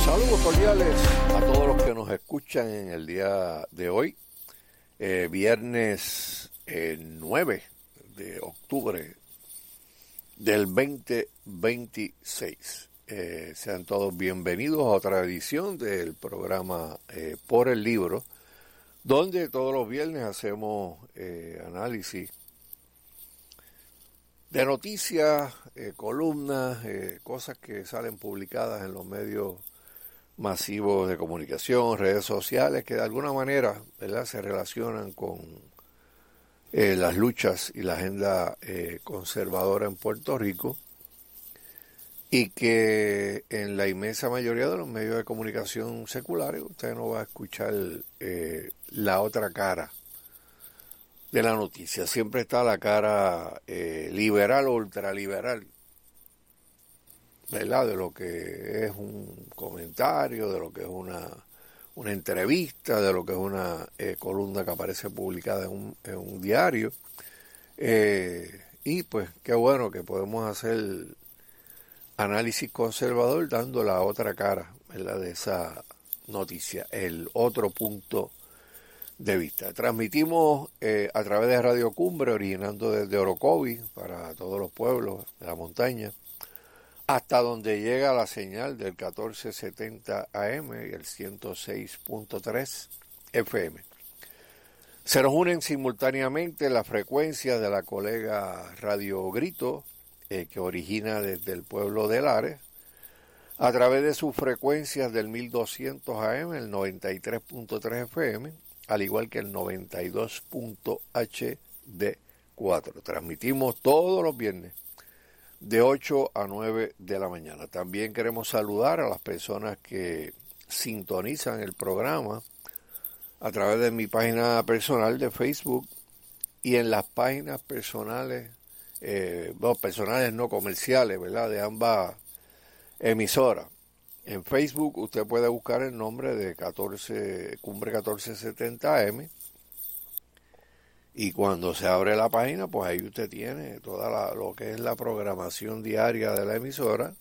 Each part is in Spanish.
Saludos cordiales a todos los que nos escuchan en el día de hoy, viernes 9 de octubre del 2026. Sean todos bienvenidos a otra edición del programa Por el Libro, donde todos los viernes hacemos análisis de noticias, columnas, cosas que salen publicadas en los medios masivos de comunicación, redes sociales, que de alguna manera, ¿verdad?, se relacionan con las luchas y la agenda conservadora en Puerto Rico, y que en la inmensa mayoría de los medios de comunicación seculares usted no va a escuchar la otra cara de la noticia. Siempre está la cara liberal o ultraliberal, ¿verdad?, de lo que es un comentario, de lo que es una entrevista, de lo que es una columna que aparece publicada en un diario. Y pues qué bueno que podemos hacer análisis conservador dando la otra cara, ¿verdad?, de esa noticia, el otro punto de vista. Transmitimos a través de Radio Cumbre, originando desde Orocovis para todos los pueblos de la montaña, hasta donde llega la señal del 1470 AM y el 106.3 FM. Se nos unen simultáneamente las frecuencias de la colega Radio Grito, que origina desde el pueblo de Lares, a través de sus frecuencias del 1200 AM, el 93.3 FM, al igual que el 92.HD4. Transmitimos todos los viernes de 8 a 9 de la mañana. También queremos saludar a las personas que sintonizan el programa a través de mi página personal de Facebook y en las páginas personales, personales no comerciales, ¿verdad?, de ambas emisoras. En Facebook usted puede buscar el nombre de Cumbre 1470 AM, y cuando se abre la página, pues ahí usted tiene toda lo que es la programación diaria de la emisora,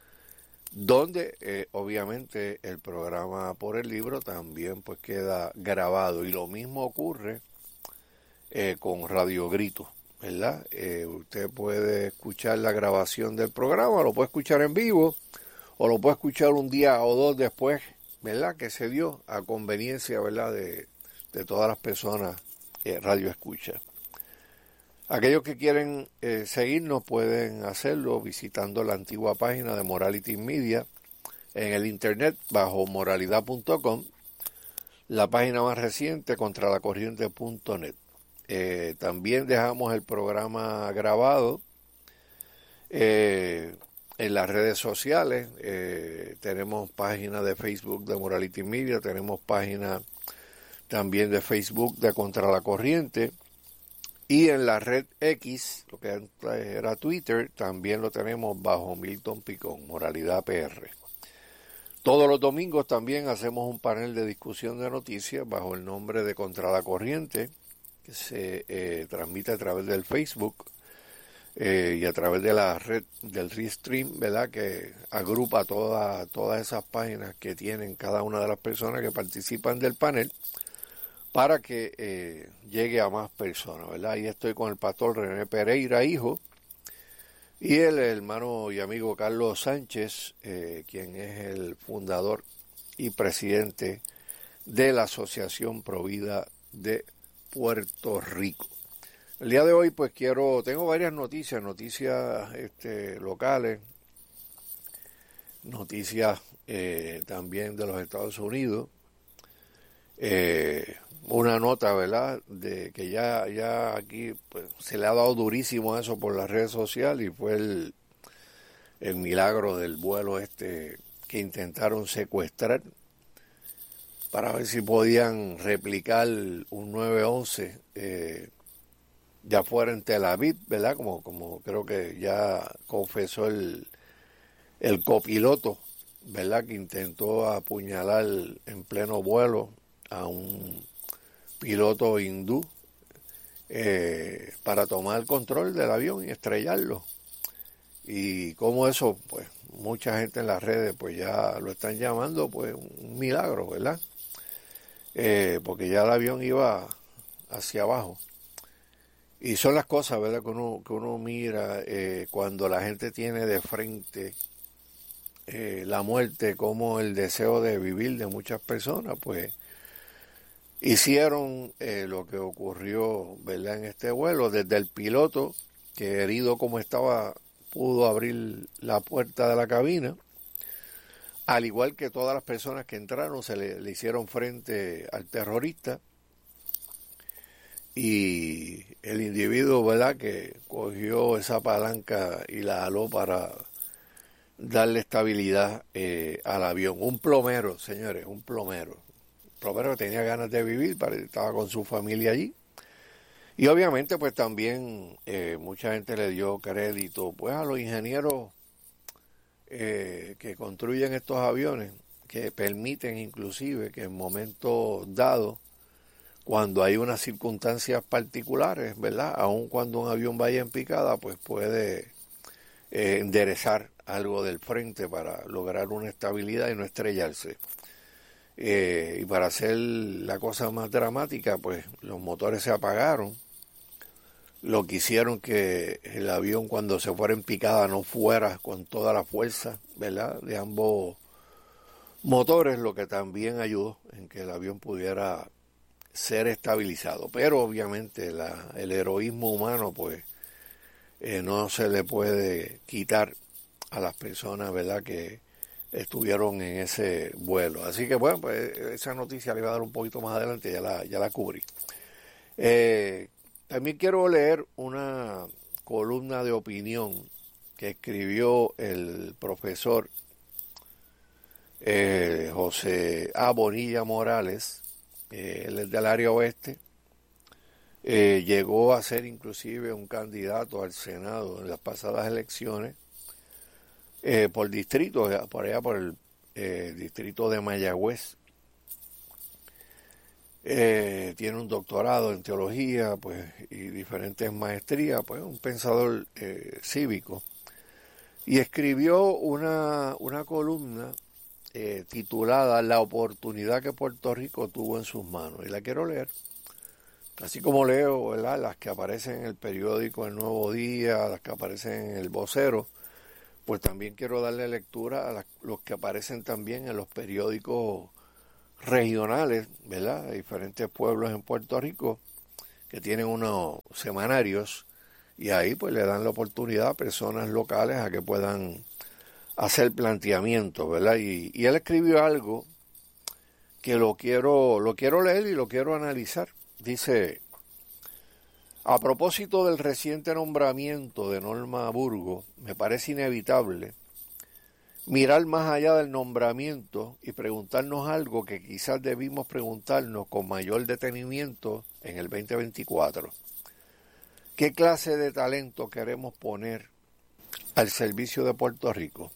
donde obviamente el programa Por el Libro también pues queda grabado, y lo mismo ocurre con Radio Grito, ¿verdad? Usted puede escuchar la grabación del programa, lo puede escuchar en vivo, o lo puede escuchar un día o dos después, ¿verdad?, que se dio a conveniencia, ¿verdad?, de todas las personas radio escucha. Aquellos que quieren seguirnos pueden hacerlo visitando la antigua página de Morality Media en el internet bajo moralidad.com, la página más reciente contralacorriente.net. También dejamos el programa grabado en las redes sociales. Tenemos página de Facebook de Morality Media, tenemos página también de Facebook de Contra la Corriente, y en la red X, lo que antes era Twitter, también lo tenemos bajo Milton Picón, Moralidad PR. Todos los domingos también hacemos un panel de discusión de noticias bajo el nombre de Contra la Corriente, que se transmite a través del Facebook y a través de la red del Restream, ¿verdad?, que agrupa todas esas páginas que tienen cada una de las personas que participan del panel, para que llegue a más personas, ¿verdad? Ahí estoy con el pastor René Pereira, hijo, y el hermano y amigo Carlos Sánchez, quien es el fundador y presidente de la Asociación Provida de Puerto Rico. El día de hoy, pues tengo varias noticias locales, noticias también de los Estados Unidos. Una nota, ¿verdad?, de que ya aquí pues, se le ha dado durísimo a eso por las redes sociales, y fue el milagro del vuelo que intentaron secuestrar para ver si podían replicar un 911 ya fuera en Tel Aviv, ¿verdad?, como creo que ya confesó el copiloto, ¿verdad?, que intentó apuñalar en pleno vuelo a un piloto hindú para tomar el control del avión y estrellarlo. Y como eso, pues mucha gente en las redes pues ya lo están llamando pues un milagro, ¿verdad? Porque ya el avión iba hacia abajo. Y son las cosas, ¿verdad? Que uno mira cuando la gente tiene de frente la muerte como el deseo de vivir de muchas personas, pues hicieron lo que ocurrió, ¿verdad? En este vuelo, desde el piloto, que herido como estaba, pudo abrir la puerta de la cabina, al igual que todas las personas que entraron, le hicieron frente al terrorista, y el individuo, ¿verdad?, que cogió esa palanca y la aló para darle estabilidad al avión. Un plomero, señores, un plomero. Un plomero que tenía ganas de vivir, estaba con su familia allí. Y obviamente pues también mucha gente le dio crédito pues a los ingenieros que construyen estos aviones, que permiten inclusive que en momentos dados, cuando hay unas circunstancias particulares, ¿verdad? Aun cuando un avión vaya en picada, pues puede enderezar algo del frente para lograr una estabilidad y no estrellarse. Y para hacer la cosa más dramática, pues los motores se apagaron, lo que hicieron que el avión cuando se fuera en picada no fuera con toda la fuerza, ¿verdad?, de ambos motores, lo que también ayudó en que el avión pudiera ser estabilizado. Pero obviamente el heroísmo humano pues no se le puede quitar a las personas, ¿verdad?, que estuvieron en ese vuelo. Así que bueno, pues esa noticia le iba a dar un poquito más adelante, ya la cubrí. También quiero leer una columna de opinión que escribió el profesor José A. Bonilla Morales. Él es del área oeste. Llegó a ser inclusive un candidato al Senado en las pasadas elecciones por distrito, por allá por el distrito de Mayagüez. Tiene un doctorado en teología pues y diferentes maestrías, pues un pensador cívico, y escribió una columna titulada La oportunidad que Puerto Rico tuvo en sus manos, y la quiero leer, así como leo, ¿verdad?, las que aparecen en el periódico El Nuevo Día, las que aparecen en El Vocero, pues también quiero darle lectura a los que aparecen también en los periódicos regionales, ¿verdad?, de diferentes pueblos en Puerto Rico que tienen unos semanarios, y ahí pues le dan la oportunidad a personas locales a que puedan hacer planteamientos, ¿verdad? Y él escribió algo que lo quiero leer y lo quiero analizar. Dice: a propósito del reciente nombramiento de Norma Burgo, me parece inevitable mirar más allá del nombramiento y preguntarnos algo que quizás debimos preguntarnos con mayor detenimiento en el 2024. ¿Qué clase de talento queremos poner al servicio de Puerto Rico?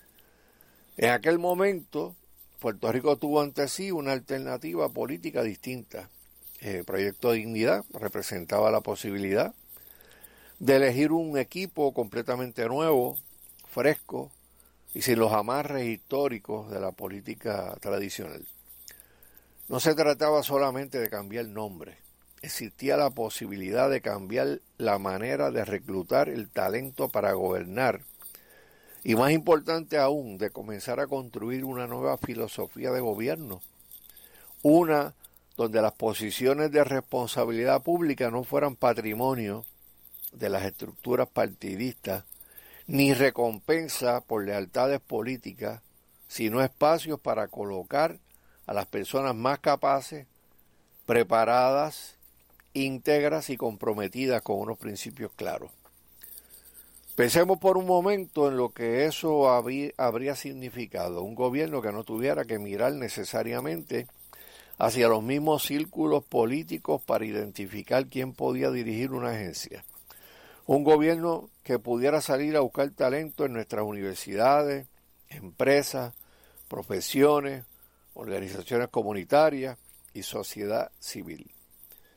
En aquel momento, Puerto Rico tuvo ante sí una alternativa política distinta. El Proyecto Dignidad representaba la posibilidad de elegir un equipo completamente nuevo, fresco, y sin los amarres históricos de la política tradicional. No se trataba solamente de cambiar nombre, existía la posibilidad de cambiar la manera de reclutar el talento para gobernar, y más importante aún, de comenzar a construir una nueva filosofía de gobierno, una donde las posiciones de responsabilidad pública no fueran patrimonio de las estructuras partidistas, ni recompensa por lealtades políticas, sino espacios para colocar a las personas más capaces, preparadas, íntegras y comprometidas con unos principios claros. Pensemos por un momento en lo que eso habría significado: un gobierno que no tuviera que mirar necesariamente hacia los mismos círculos políticos para identificar quién podía dirigir una agencia. Un gobierno que pudiera salir a buscar talento en nuestras universidades, empresas, profesiones, organizaciones comunitarias y sociedad civil.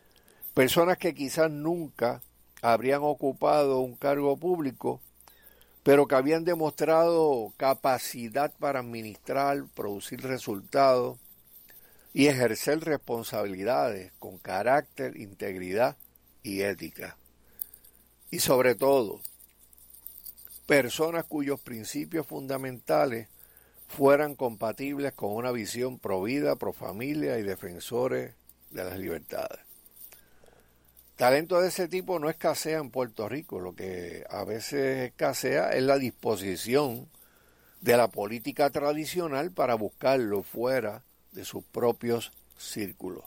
Personas que quizás nunca habrían ocupado un cargo público, pero que habían demostrado capacidad para administrar, producir resultados y ejercer responsabilidades con carácter, integridad y ética. Y sobre todo, personas cuyos principios fundamentales fueran compatibles con una visión pro vida, pro familia y defensores de las libertades. Talento de ese tipo no escasea en Puerto Rico, lo que a veces escasea es la disposición de la política tradicional para buscarlo fuera de sus propios círculos.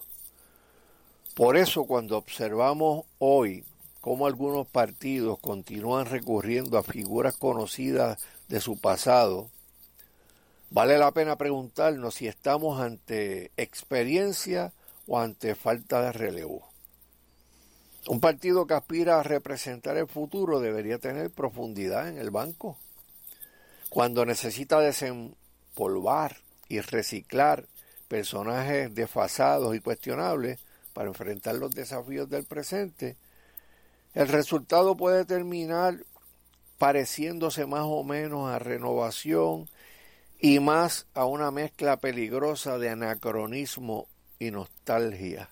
Por eso, cuando observamos hoy cómo algunos partidos continúan recurriendo a figuras conocidas de su pasado, vale la pena preguntarnos si estamos ante experiencia o ante falta de relevo. Un partido que aspira a representar el futuro debería tener profundidad en el banco. Cuando necesita desempolvar y reciclar personajes desfasados y cuestionables para enfrentar los desafíos del presente, el resultado puede terminar pareciéndose más o menos a renovación y más a una mezcla peligrosa de anacronismo y nostalgia.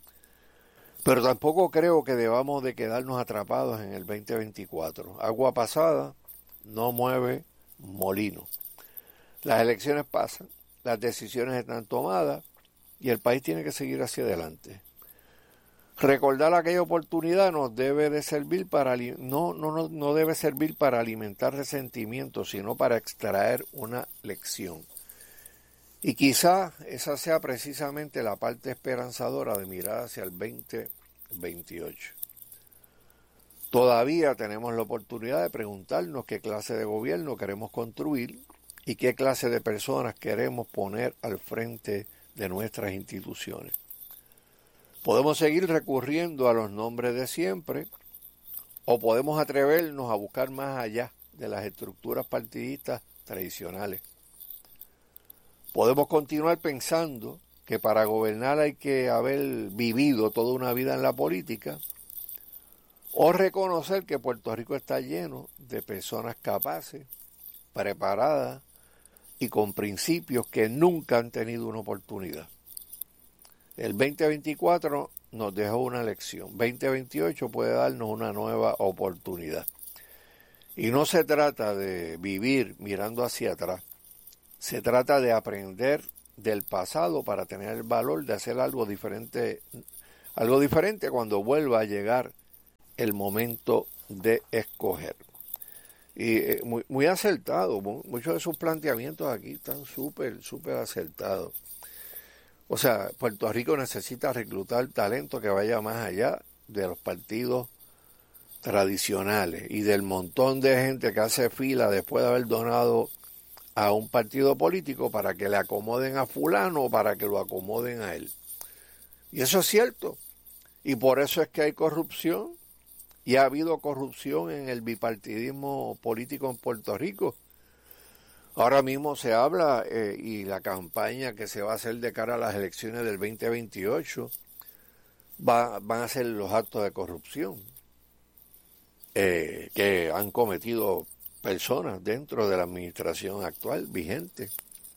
Pero tampoco creo que debamos de quedarnos atrapados en el 2024. Agua pasada no mueve molino. Las elecciones pasan, las decisiones están tomadas y el país tiene que seguir hacia adelante. Recordar aquella oportunidad nos debe de servir no debe servir para alimentar resentimientos, sino para extraer una lección. Y quizá esa sea precisamente la parte esperanzadora de mirar hacia el 2028. Todavía tenemos la oportunidad de preguntarnos qué clase de gobierno queremos construir y qué clase de personas queremos poner al frente de nuestras instituciones. Podemos seguir recurriendo a los nombres de siempre o podemos atrevernos a buscar más allá de las estructuras partidistas tradicionales. Podemos continuar pensando que para gobernar hay que haber vivido toda una vida en la política o reconocer que Puerto Rico está lleno de personas capaces, preparadas y con principios que nunca han tenido una oportunidad. El 2024 nos dejó una lección. 2028 puede darnos una nueva oportunidad. Y no se trata de vivir mirando hacia atrás. Se trata de aprender del pasado para tener el valor de hacer algo diferente cuando vuelva a llegar el momento de escoger. Y muy acertado. Muchos de sus planteamientos aquí están súper acertados. O sea, Puerto Rico necesita reclutar talento que vaya más allá de los partidos tradicionales y del montón de gente que hace fila después de haber donado a un partido político para que le acomoden a fulano o para que lo acomoden a él. Y eso es cierto. Y por eso es que hay corrupción y ha habido corrupción en el bipartidismo político en Puerto Rico. Ahora mismo se habla y la campaña que se va a hacer de cara a las elecciones del 2028 van a ser los actos de corrupción que han cometido personas dentro de la administración actual vigente.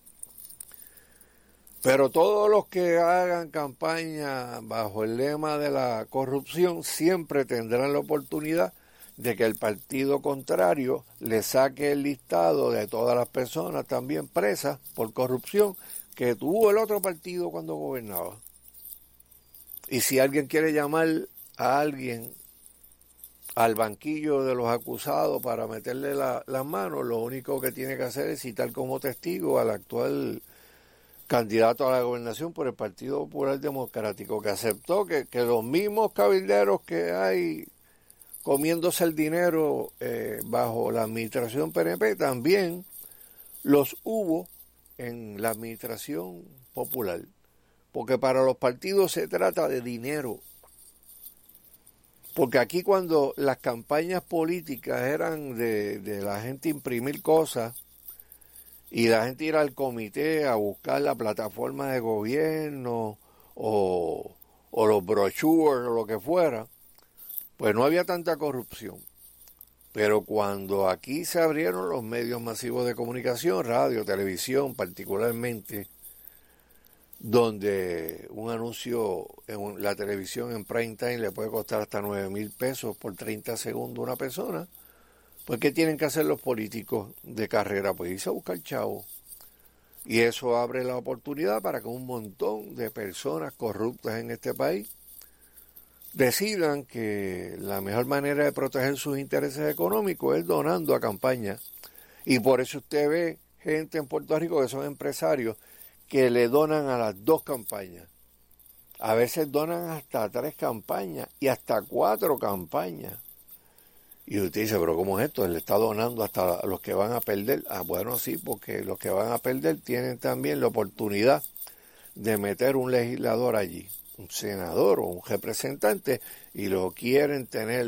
Pero todos los que hagan campaña bajo el lema de la corrupción siempre tendrán la oportunidad de que el partido contrario le saque el listado de todas las personas también presas por corrupción que tuvo el otro partido cuando gobernaba. Y si alguien quiere llamar a alguien al banquillo de los acusados para meterle las manos, lo único que tiene que hacer es citar como testigo al actual candidato a la gobernación por el Partido Popular Democrático, que aceptó que los mismos cabilderos que hay comiéndose el dinero bajo la administración PNP, también los hubo en la administración popular. Porque para los partidos se trata de dinero. Porque aquí cuando las campañas políticas eran de la gente imprimir cosas y la gente ir al comité a buscar la plataforma de gobierno o los brochures o lo que fuera, pues no había tanta corrupción. Pero cuando aquí se abrieron los medios masivos de comunicación, radio, televisión particularmente, donde un anuncio en la televisión en prime time le puede costar hasta 9,000 pesos por 30 segundos a una persona, pues ¿qué tienen que hacer los políticos de carrera? Pues irse a buscar chavo. Y eso abre la oportunidad para que un montón de personas corruptas en este país decidan que la mejor manera de proteger sus intereses económicos es donando a campañas. Y por eso usted ve gente en Puerto Rico que son empresarios que le donan a las 2 campañas. A veces donan hasta 3 campañas y hasta 4 campañas. Y usted dice, pero ¿cómo es esto? Él le está donando hasta a los que van a perder. Ah, bueno, sí, porque los que van a perder tienen también la oportunidad de meter un legislador allí, un senador o un representante, y lo quieren tener,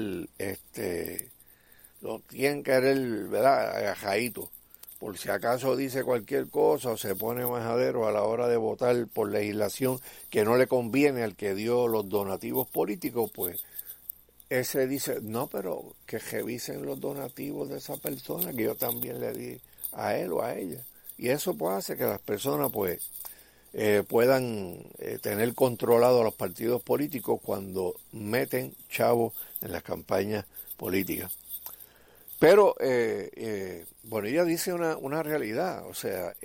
lo tienen que querer, ¿verdad?, agajadito. Por si acaso dice cualquier cosa o se pone majadero a la hora de votar por legislación que no le conviene al que dio los donativos políticos, pues ese dice, no, pero que revisen los donativos de esa persona que yo también le di a él o a ella. Y eso pues hace que las personas pues puedan tener controlado a los partidos políticos cuando meten chavos en las campañas políticas. Pero, bueno, ella dice una realidad, o sea,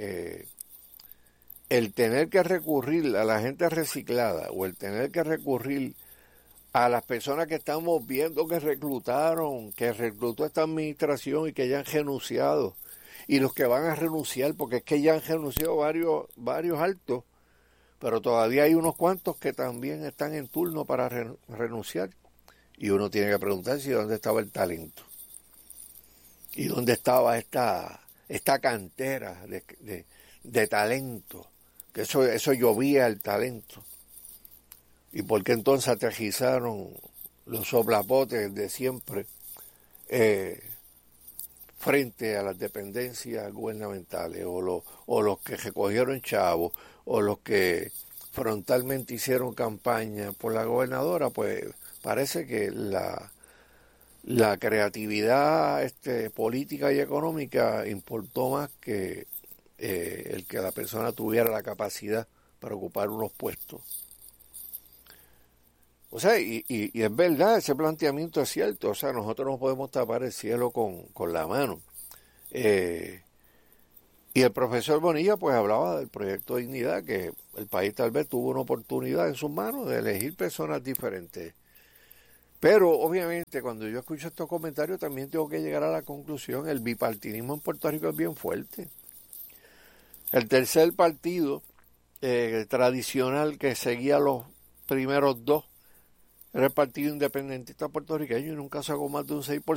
el tener que recurrir a la gente reciclada o el tener que recurrir a las personas que estamos viendo que reclutó esta administración y que ya han renunciado, y los que van a renunciar, porque es que ya han renunciado varios altos, pero todavía hay unos cuantos que también están en turno para renunciar, y uno tiene que preguntarse dónde estaba el talento, y dónde estaba esta cantera de talento, que eso llovía el talento. ¿Y por qué entonces aterrizaron los soplapotes de siempre frente a las dependencias gubernamentales, o los que recogieron chavos, o los que frontalmente hicieron campaña por la gobernadora? Pues parece que la creatividad política y económica importó más que el que la persona tuviera la capacidad para ocupar unos puestos. O sea, y es verdad, ese planteamiento es cierto. O sea, nosotros no podemos tapar el cielo con la mano. Y el profesor Bonilla pues hablaba del proyecto Dignidad, que el país tal vez tuvo una oportunidad en sus manos de elegir personas diferentes. Pero obviamente cuando yo escucho estos comentarios también tengo que llegar a la conclusión, el bipartidismo en Puerto Rico es bien fuerte. El tercer partido tradicional que seguía los primeros 2 era el Partido Independentista Puertorriqueño, y nunca sacó más de un 6%.